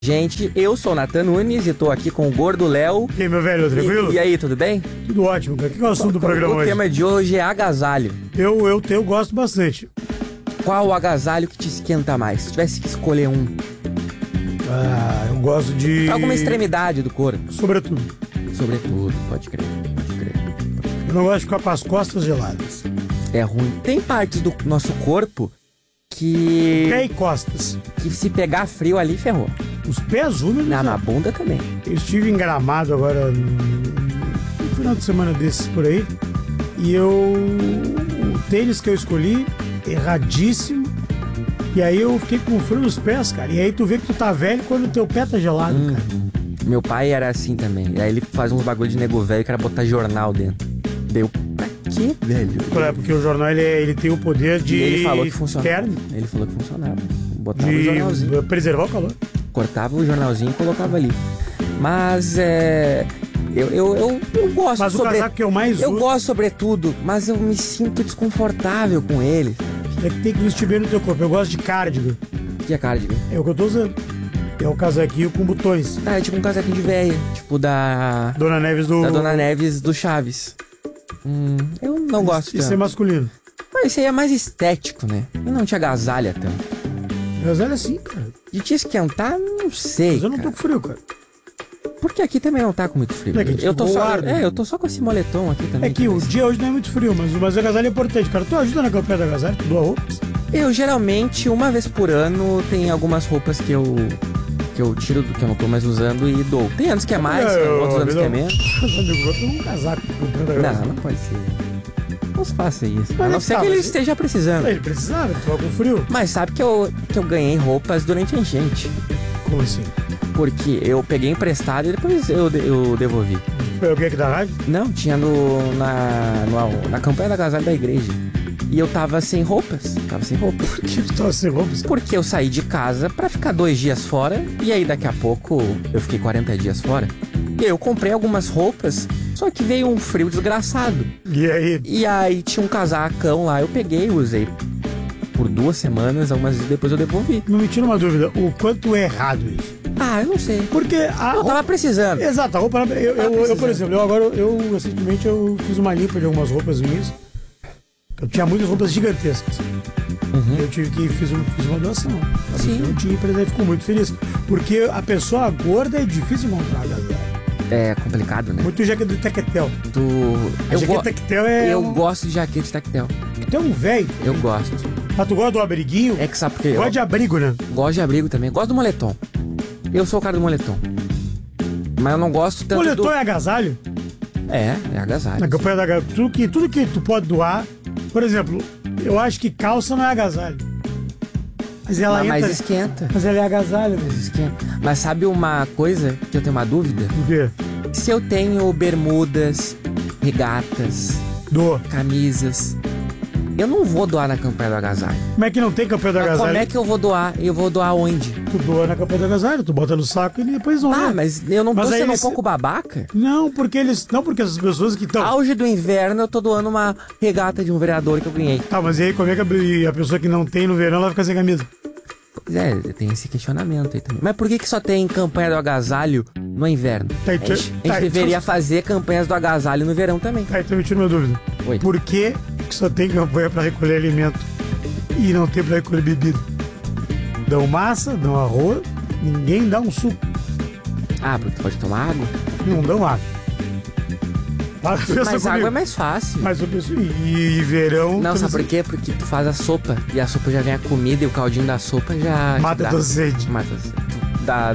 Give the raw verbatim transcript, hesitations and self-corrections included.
Gente, eu sou o Nathan Nunes e tô aqui com o Gordo Léo. E aí, meu velho, tranquilo? E, e aí, tudo bem? Tudo ótimo, cara. O que é o assunto do programa o hoje? O tema de hoje é agasalho. Eu, eu, eu gosto bastante. Qual o agasalho que te esquenta mais? Se tivesse que escolher um. Ah, eu gosto de... Alguma extremidade do corpo. Sobretudo. Sobretudo, pode crer, pode crer. Eu não gosto de ficar com as costas geladas. É ruim. Tem partes do nosso corpo que... Pé e costas. Que se pegar frio ali, ferrou. Os pés úmidos... Na, né? na bunda também. Eu estive em Gramado agora, no, no final de semana desses por aí, e eu... O tênis que eu escolhi, erradíssimo, e aí eu fiquei com frio nos pés, cara. E aí tu vê que tu tá velho quando o teu pé tá gelado, hum, cara. Meu pai era assim também. E aí ele faz uns bagulho de nego velho que era botar jornal dentro. Deu pra quê, velho? É, porque o jornal, ele, ele tem o poder de... E ele falou que funcionava. Terno. Ele falou que funcionava. Botava de o jornalzinho. Preservar o calor. Cortava o jornalzinho e colocava ali. Mas é... Eu, eu, eu, eu gosto... Mas sobre... o casaco que eu mais Eu uso... gosto sobretudo, mas eu me sinto desconfortável com ele. É que tem que vestir bem no teu corpo. Eu gosto de cardigan. O que é cardigan? É o que eu tô usando. É um casaquinho com botões. Ah, é tipo um casaquinho de véia. Tipo da... Dona Neves do... Da Dona Neves do Chaves. Hum, eu não gosto Isso tanto. é masculino. Mas isso aí é mais estético, né? E não te agasalha tanto. Agasalha sim, cara. De te esquentar, não sei. Mas eu não cara. tô com frio, cara. Porque aqui também não tá com muito frio. É que eu tô só, ar, né? É, eu tô só com esse moletom aqui também. É que o dia hoje não é muito frio, mas, mas o agasalho é importante, cara. Tu ajuda na campanha do agasalho? Tu doa roupas? Eu geralmente, uma vez por ano, tem algumas roupas que eu que eu tiro do que eu não tô mais usando e dou. Tem anos que é mais, é, tem eu, outros anos eu, que é menos. Eu tô um casaco comprando agasalho. Não, não pode ser. Não se faça isso. Mas A não ele ser tá, que ele mas- esteja precisando. Ele precisava, ele tava com frio. Mas sabe que eu, que eu ganhei roupas durante a enchente. Como assim? Porque eu peguei emprestado e depois eu, de- eu devolvi. Foi alguém aqui da rádio? Não, tinha no, na, no, na campanha da agasalho da igreja. E eu tava sem roupas. Tava sem roupas. Por que tu tava sem roupas? Porque eu saí de casa pra ficar dois dias fora. E aí daqui a pouco eu fiquei quarenta dias fora. E aí eu comprei algumas roupas. Só que veio um frio desgraçado. E aí? E aí tinha um casacão lá. Eu peguei e usei por duas semanas. Algumas vezes depois eu devolvi. Não me tira uma dúvida. O quanto é errado isso? Ah, eu não sei. Porque a Eu tava precisando. Exato, a roupa... Eu, eu, Tava eu, eu, por precisando. exemplo, eu agora, eu recentemente eu fiz uma limpa de algumas roupas minhas. Eu tinha muitas roupas gigantescas. Uhum. Eu tive que fiz, um, fiz uma doação. Sabe? Sim. Eu não tinha empresa e ficou muito feliz. Porque a pessoa gorda é difícil encontrar, galera. É complicado, né? Muito jaqueta de tequetel. Tu... A Eu, jaqueta go... tectel é. eu um... gosto de jaqueta de tactel. Tu é um velho. Eu gosto. Ah, tu gosta do abriguinho? É que sabe porque eu Gosta de abrigo, né? gosto de abrigo também. Gosto do moletom. Eu sou o cara do moletom. Mas eu não gosto tanto Moletom do... é agasalho? É, é agasalho. Na campanha da agasalho. Tudo que, tudo que tu pode doar. Por exemplo, eu acho que calça não é agasalho. Mas ela Mas, entra. mas esquenta. Mas ela é agasalho, né? Esquenta. Mas sabe uma coisa que eu tenho uma dúvida? Por quê? Se eu tenho bermudas, regatas, Doa. camisas, eu não vou doar na campanha do agasalho. Como é que não tem campanha do Mas agasalho? como é que eu vou doar? Eu vou doar onde? Tu doa na campanha do agasalho, tu bota no saco e depois não. Ah, mas eu não Mas tô aí sendo um eles- pouco babaca? Não, porque eles. Não, porque essas pessoas que estão. Auge do inverno, eu tô doando uma regata de um vereador que eu ganhei. Tá, mas e aí como é que a, a pessoa que não tem no verão ela fica sem camisa? Pois é, tem esse questionamento aí também. Mas por que que só tem campanha do agasalho no inverno? Tá, A então- gente, a gente tá, então- deveria fazer campanhas do agasalho no verão também. Tá, então me tira uma dúvida. Oi. Por que que só tem campanha pra recolher alimento e não tem pra recolher bebida? Dão massa, dão arroz, ninguém dá um suco. Ah, porque tu pode tomar água? Não dão água. Para, pensa Mas comigo. água é mais fácil. Mas eu penso, e, e verão... Não, também sabe por se- quê? Porque tu faz a sopa e a sopa já vem a comida e o caldinho da sopa já... te Mata dá- tua sede. Mata a sede. Dá,